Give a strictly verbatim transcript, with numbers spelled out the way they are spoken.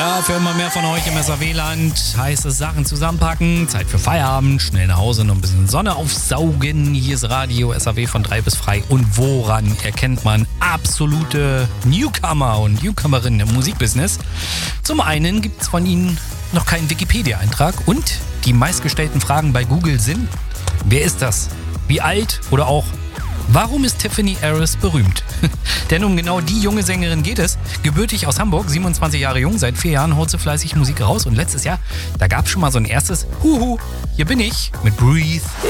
Ja, für immer mehr von euch im S A W-Land. Heiße Sachen zusammenpacken, Zeit für Feierabend, schnell nach Hause, noch ein bisschen Sonne aufsaugen. Hier ist Radio S A W von drei bis frei. Und woran erkennt man absolute Newcomer und Newcomerinnen im Musikbusiness? Zum einen gibt es von ihnen noch keinen Wikipedia-Eintrag und die meistgestellten Fragen bei Google sind: Wer ist das? Wie alt? Oder auch: Warum ist Tiffany Harris berühmt? Denn um genau die junge Sängerin geht es. Gebürtig aus Hamburg, siebenundzwanzig Jahre jung, seit vier Jahren haut sie fleißig Musik raus. Und letztes Jahr, da gab es schon mal so ein erstes Huhu, hier bin ich mit Breathe.